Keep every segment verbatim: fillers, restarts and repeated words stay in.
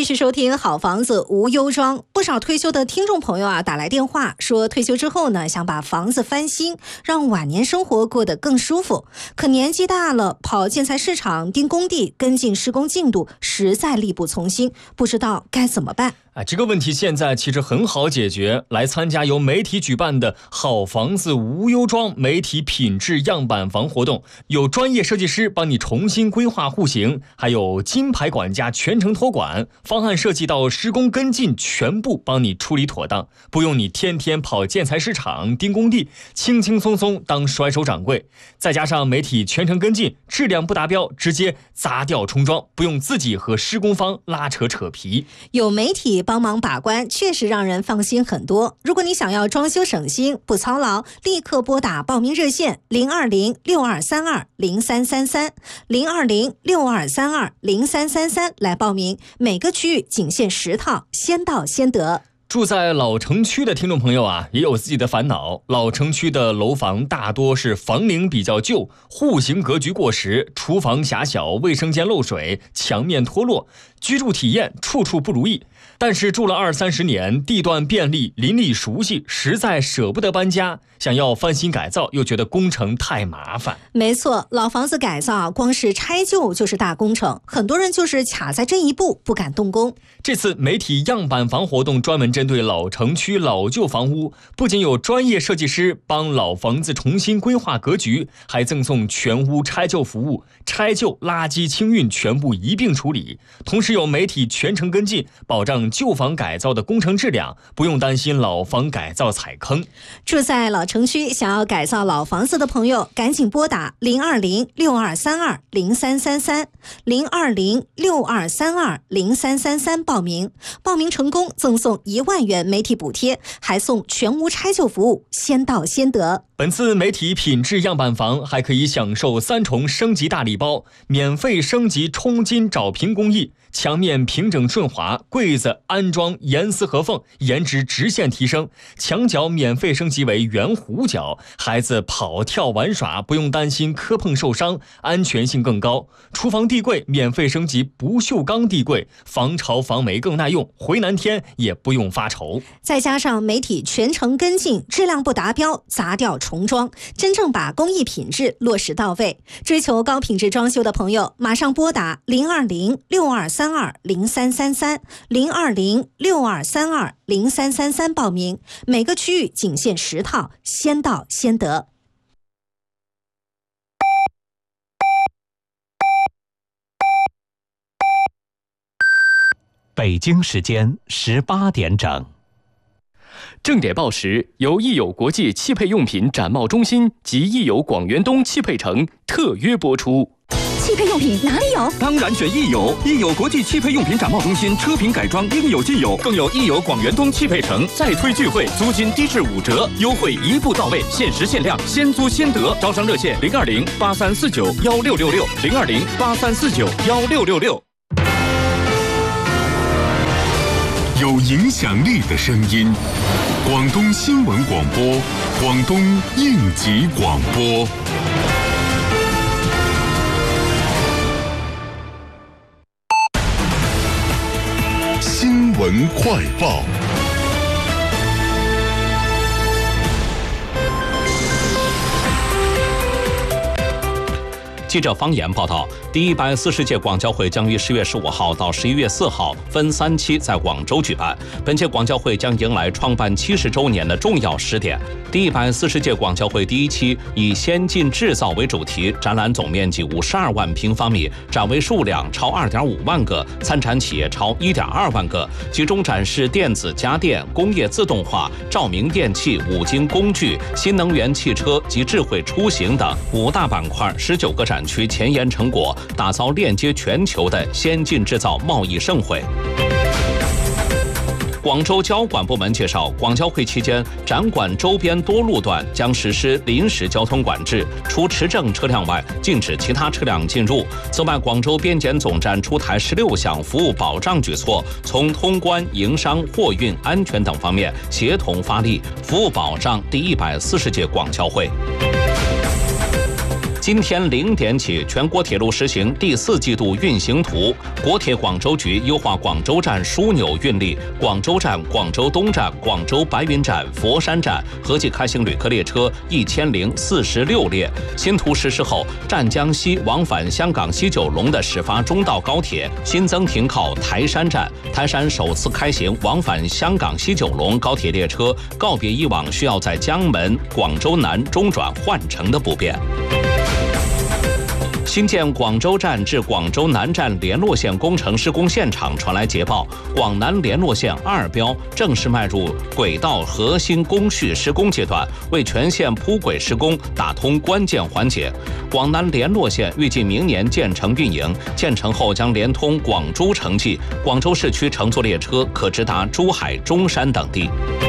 继续收听好房子无忧庄。不少退休的听众朋友啊打来电话说，退休之后呢想把房子翻新，让晚年生活过得更舒服，可年纪大了，跑建材市场盯工地跟进施工进度，实在力不从心，不知道该怎么办。 啊，这个问题现在其实很好解决，来参加由媒体举办的好房子无忧庄媒体品质样板房活动，有专业设计师帮你重新规划户型，还有金牌管家全程托管，方案设计到施工跟进全部帮你处理妥当，不用你天天跑建材市场盯工地，轻轻松松当甩手掌柜。再加上媒体全程跟进，质量不达标直接砸掉重装，不用自己和施工方拉扯扯皮。 有媒体帮忙把关，确实让人放心很多。如果你想要装修省心不操劳，立刻拨打报名热线零二零六二三二零三三三 零二零六二三二零三三三来报名，每个区域仅限十套，先到先得。 住在老城区的听众朋友啊，也有自己的烦恼。老城区的楼房大多是房龄比较旧，户型格局过时，厨房狭小，卫生间漏水，墙面脱落，居住体验处处不如意。但是住了二三十年，地段便利，邻里熟悉，实在舍不得搬家，想要翻新改造，又觉得工程太麻烦。 没错，老房子改造光是拆旧就是大工程，很多人就是卡在这一步不敢动工。 这次媒体样板房活动专门针对老城区老旧房屋，不仅有专业设计师帮老房子重新规划格局，还赠送全屋拆旧服务，拆旧垃圾清运全部一并处理，同时有媒体全程跟进，保障旧房改造的工程质量，不用担心老房改造踩坑。 住在老城区想要改造老房子的朋友，赶紧拨打零二零六二三二零三三三 零二零六二三二零三三三报名，报名成功赠送一万元媒体补贴，还送全屋拆旧服务，先到先得。 本次媒体品质样板房还可以享受三重升级大礼包，免费升级冲金找平工艺，墙面平整顺滑，柜子安装严丝合缝，颜值直线提升，墙角免费升级为圆弧角，孩子跑跳玩耍不用担心磕碰受伤，安全性更高。厨房地柜免费升级不锈钢地柜，防潮防霉更耐用，回南天也不用发愁。 再加上媒体全程跟进，质量不达标砸掉重装，真正把工艺品质落实到位。追求高品质装修的朋友，马上拨打零二零六二三二零三三三 零二零六二三二零三三三报名，每个区域仅限十套，先到先得。 北京时间十八点整。 正点报时由益友国际汽配用品展贸中心及益友广元东汽配城特约播出。 汽配用品哪里有？ 当然选益友，益友国际汽配用品展贸中心，车品改装应有尽有，更有益友广元东汽配城再推聚会，租金低至五折，优惠一步到位，限时限量，先租先得。招商热线零二零八三四九幺六六六零二零八三四九幺六六六。 有影响力的声音，广东新闻广播，广东应急广播。新闻快报。 记者方言报道，第一百四十届广交会将于十月十五号到十一月四号分三期在广州举办。本届广交会将迎来创办七十周年的重要时点。第一百四十届广交会第一期以先进制造为主题，展览总面积五十二万平方米，展位数量超二点五万个，参展企业超一点二万个，集中展示电子家电、工业自动化、照明电器、五金工具、新能源汽车及智慧出行等五大板块十九个展区前沿成果，打造链接全球的先进制造贸易盛会。广州交管部门介绍，广交会期间，展馆周边多路段将实施临时交通管制，除持证车辆外，禁止其他车辆进入。此外，广州边检总站出台十六项服务保障举措，从通关、营商、货运、安全等方面协同发力，服务保障第一百四十届广交会。 今天零点起，全国铁路实行第四季度运行图。国铁广州局优化广州站枢纽运力，广州站、广州东站、广州白云站、佛山站合计开行旅客列车一千零四十六列。新图实施后，湛江西往返香港西九龙的始发中道高铁新增停靠台山站，台山首次开行往返香港西九龙高铁列车，告别以往需要在江门、广州南中转换乘的不便。新建广州站至广州南站联络线工程施工现场传来捷报，广南联络线二标正式迈入轨道核心工序施工阶段，为全线铺轨施工打通关键环节。广南联络线预计明年建成运营，建成后将连通广珠城际，广州市区乘坐列车可直达珠海、中山等地。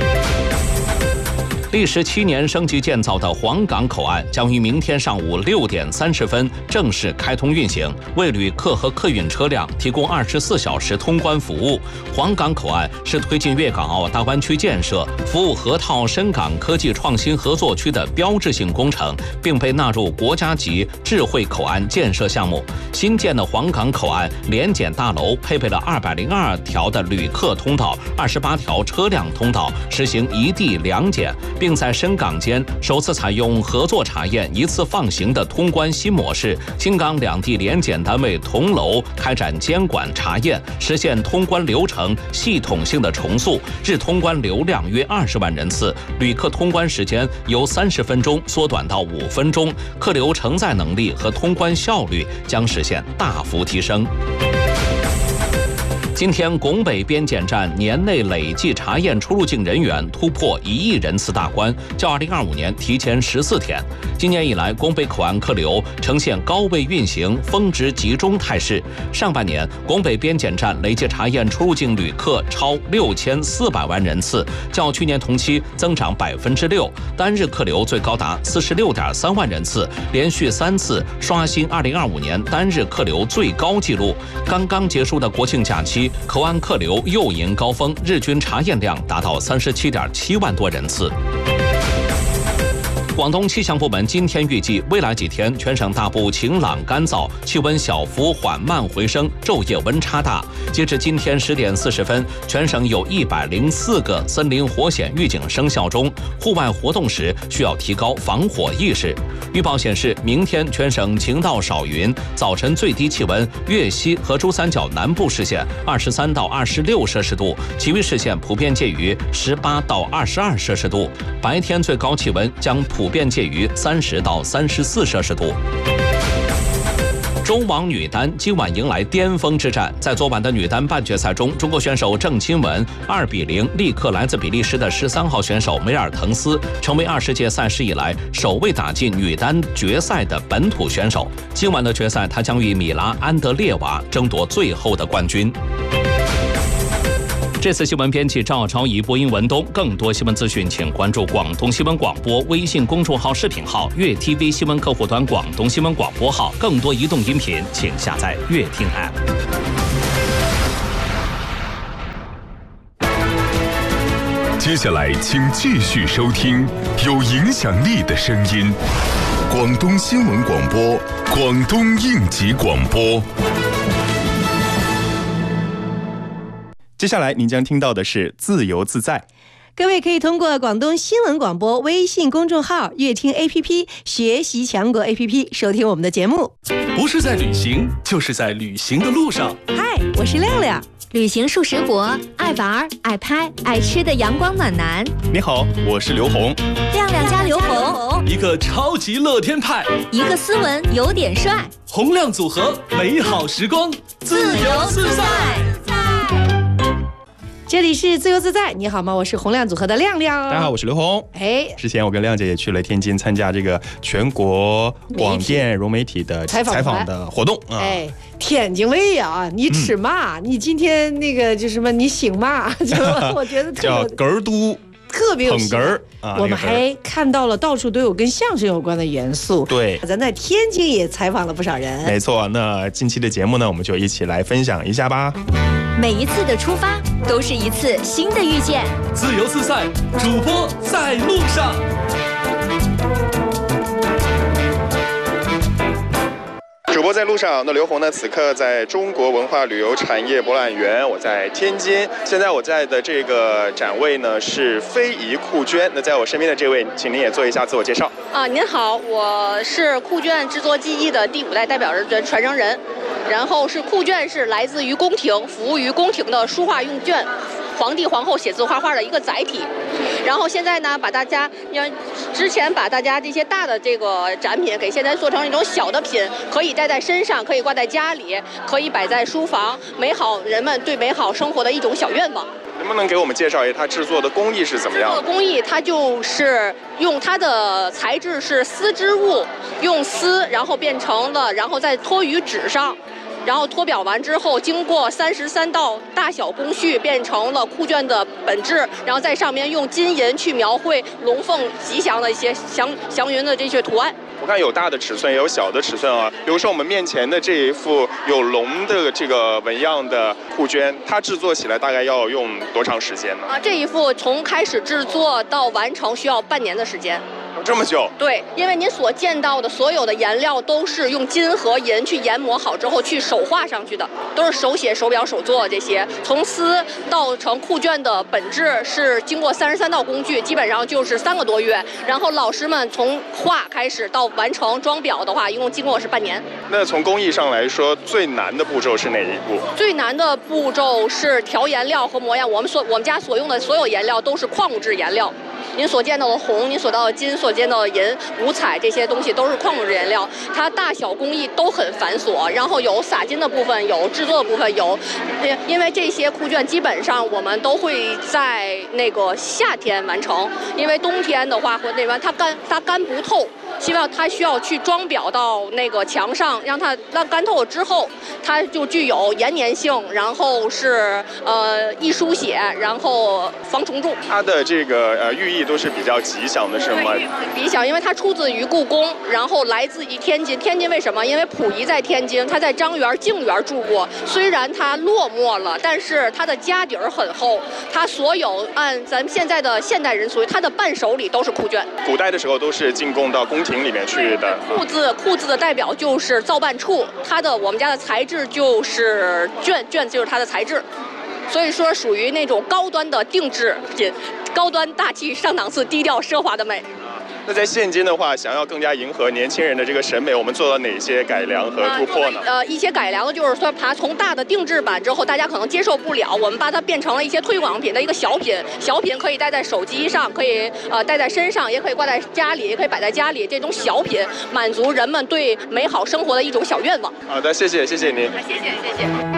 历时七年升级建造的黄岗口岸将于明天上午六点三十分正式开通运行，为旅客和客运车辆提供二十四小时通关服务。黄岗口岸是推进粤港澳大湾区建设、服务河套深港科技创新合作区的标志性工程，并被纳入国家级智慧口岸建设项目。新建的黄岗口岸联检大楼配备了二百零二条的旅客通道、二十八条车辆通道，实行一地两检。并在深港间首次采用合作查验一次放行的通关新模式，京港两地联检单位同楼开展监管查验，实现通关流程系统性的重塑，日通关流量约二十万人次，旅客通关时间由三十分钟缩短到五分钟，客流承载能力和通关效率将实现大幅提升。今天，拱北边检站年内累计查验出入境人员突破一亿人次大关，较二零二五年提前十四天。今年以来，拱北口岸客流呈现高位运行、峰值集中态势。上半年，拱北边检站累计查验出入境旅客超六千四百万人次，较去年同期增长百分之六，单日客流最高达四十六点三万人次，连续三次刷新二零二五年单日客流最高纪录。刚刚结束的国庆假期，口岸客流又迎高峰，日均查验量达到三十七点七万多人次。广东气象部门今天预计，未来几天全省大部晴朗干燥，气温小幅缓慢回升，昼夜温差大。截至今天十点四十分，全省有一百零四个森林火险预警生效中，户外活动时需要提高防火意识。预报显示，明天全省晴到少云，早晨最低气温粤西和珠三角南部市县二十三到二十六摄氏度，其余市县普遍介于十八到二十二摄氏度。白天最高气温将普遍介于三十到三十四摄氏度。中网女单今晚迎来巅峰之战，在昨晚的女单半决赛中，中国选手郑钦文二比零力克来自比利时的十三号选手梅尔滕斯，成为二十届赛事以来首位打进女单决赛的本土选手。今晚的决赛，她将与米拉安德烈娃争夺最后的冠军。这次新闻编辑赵超仪，播音文东。更多新闻资讯，请关注广东新闻广播微信公众号、视频号、粤 T V 新闻客户端、广东新闻广播号。更多移动音频，请下载粤听 App。 接下来，请继续收听有影响力的声音——广东新闻广播、广东应急广播。 接下来您将听到的是自由自在。 各位可以通过广东新闻广播微信公众号、乐听 A P P、学习强国 A P P 收听我们的节目。 不是在旅行，就是在旅行的路上。 嗨，我是亮亮， 旅行数十国，爱玩、爱拍、爱吃的阳光暖男。 你好，我是刘红。 亮亮加刘红， 一个超级乐天派， 一个斯文有点帅， 洪亮组合，美好时光，自由自在。 这里是自由自在，你好吗？我是洪亮组合的亮亮。 大家好，我是刘红。 哎， 之前我跟亮姐也去了天津参加这个全国广电融媒体的采访的活动啊。 哎，天津卫啊，你吃嘛？嗯、你今天那个就什么？你醒嘛？就我觉得特叫哏儿都。 特别有捧哏儿啊！ 我们还看到了到处都有跟相声有关的元素。 对， 咱在天津也采访了不少人。 没错，那近期的节目呢，我们就一起来分享一下吧。 每一次的出发都是一次新的遇见。 自由自在，主播在路上。 播在路上，那刘红呢？此刻在中国文化旅游产业博览园，我在天津。现在我在的这个展位呢是非遗酷绢。那在我身边的这位，请您也做一下自我介绍。 啊，您好，我是酷绢制作技艺的第五代代表人传承人。然后是酷绢是来自于宫廷，服务于宫廷的书画用绢。皇帝皇后写字画画的一个载体，然后现在呢，把大家因为之前把大家这些大的这个展品给现在做成一种小的品，可以戴在身上，可以挂在家里，可以摆在书房，美好人们对美好生活的一种小愿望。 能不能给我们介绍一下它制作的工艺是怎么样的？ 工艺它就是用它的材质是丝织物，用丝然后变成了，然后再托于纸上。然后脱表完之后，经过三十三道大小工序，变成了酷绢的本质。然后在上面用金银去描绘龙凤吉祥的一些祥祥云的这些图案。 我看有大的尺寸，也有小的尺寸啊。比如说我们面前的这一幅有龙的这个纹样的酷绢，它制作起来大概要用多长时间呢？ 啊，这一幅从开始制作到完成需要半年的时间。 这么久？ 对，因为您所见到的所有的颜料都是用金和银去研磨好之后去手画上去的，都是手写、手表、手做这些。从丝到成酷绢的本质是经过三十三道工序，基本上就是三个多月。然后老师们从画开始到完成装裱的话，一共经过是半年。 那从工艺上来说，最难的步骤是哪一步？ 最难的步骤是调颜料和模样。我们所我们家所用的所有颜料都是矿物质颜料。您所见到的红，您所到的金，所见到的银、五彩这些东西都是矿物质颜料，它大小工艺都很繁琐，然后有撒金的部分，有制作的部分，有，因为这些酷绢基本上我们都会在那个夏天完成，因为冬天的话或那边它干它干不透。希望它需要去装裱到那个墙上，让它让干透了之后，它就具有延年性，然后是呃易书写，然后防虫蛀。 它的这个呃寓意都是比较吉祥的，是吗？ 吉祥，因为它出自于故宫，然后来自于天津。天津为什么？因为溥仪在天津，他在张园、静园住过。虽然他落寞了，但是他的家底儿很厚。他所有按咱们现在的现代人所谓他的伴手礼都是酷绢。 古代的时候都是进贡到宫廷里面去的。 库字库字的代表就是造办处，它的我们家的材质就是绢，绢就是它的材质，所以说属于那种高端的定制品，高端大气上档次，低调奢华的美。 那在现今的话，想要更加迎合年轻人的这个审美，我们做了哪些改良和突破呢？ 呃，呃一些改良的就是说，它从大的定制版之后，大家可能接受不了，我们把它变成了一些推广品的一个小品。小品可以戴在手机上，可以呃戴在身上，也可以挂在家里，也可以摆在家里。这种小品满足人们对美好生活的一种小愿望。 好的，谢谢，谢谢您。 谢谢，谢谢。